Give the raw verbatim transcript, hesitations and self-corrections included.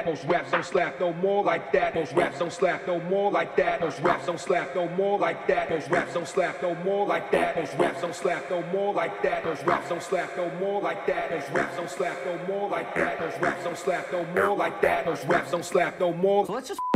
Most raps don't slap no more like that. Most raps don't slap no more like that. Most raps don't slap no more like that. Most raps don't slap no more like that. Most raps don't slap no more like that. Most raps don't slap no more like that. Most raps don't slap no more like that. Most raps don't slap no more like that. Most raps don't slap no more. So let's just